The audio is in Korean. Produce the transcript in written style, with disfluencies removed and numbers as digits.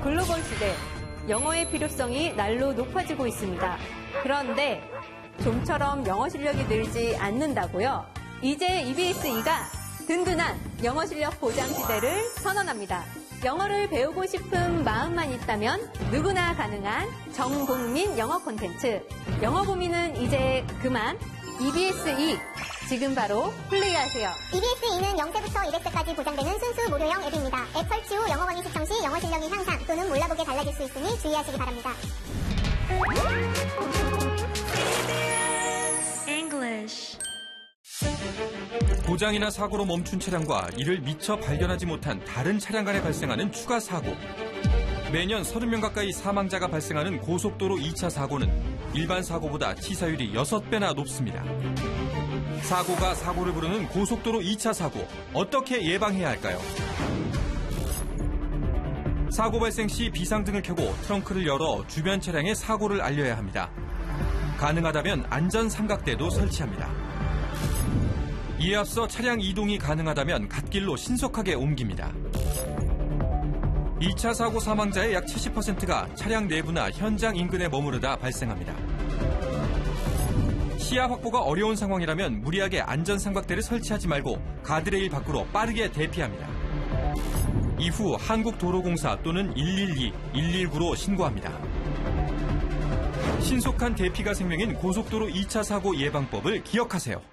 글로벌 시대, 영어의 필요성이 날로 높아지고 있습니다. 그런데 좀처럼 영어 실력이 늘지 않는다고요? 이제 EBS-E가 든든한 영어 실력 보장 시대를 선언합니다. 영어를 배우고 싶은 마음만 있다면 누구나 가능한 전국민 영어 콘텐츠. 영어 고민은 이제 그만. EBS-E 지금 바로 플레이하세요. EBS-E는 0세부터 200세까지 보장되는 순수 무료형 앱입니다. 앱 설치 후 영어 강의 시청 시 영어 실력이 향상 또는 몰라보게 달라질 수 있으니 주의하시기 바랍니다. English. 고장이나 사고로 멈춘 차량과 이를 미처 발견하지 못한 다른 차량 간에 발생하는 추가 사고. 매년 30명 가까이 사망자가 발생하는 고속도로 2차 사고는 일반 사고보다 치사율이 6배나 높습니다. 사고가 사고를 부르는 고속도로 2차 사고, 어떻게 예방해야 할까요? 사고 발생 시 비상등을 켜고 트렁크를 열어 주변 차량에 사고를 알려야 합니다. 가능하다면 안전 삼각대도 설치합니다. 이에 앞서 차량 이동이 가능하다면 갓길로 신속하게 옮깁니다. 2차 사고 사망자의 약 70%가 차량 내부나 현장 인근에 머무르다 발생합니다. 시야 확보가 어려운 상황이라면 무리하게 안전 삼각대를 설치하지 말고 가드레일 밖으로 빠르게 대피합니다. 이후 한국도로공사 또는 112, 119로 신고합니다. 신속한 대피가 생명인 고속도로 2차 사고 예방법을 기억하세요.